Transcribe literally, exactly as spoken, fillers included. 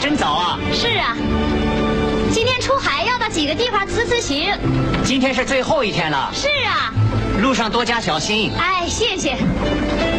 真早啊！ 是啊，今天出海要到几个地方辞辞行。 今天是最后一天了。 是啊， 路上多加小心。 哎，谢谢。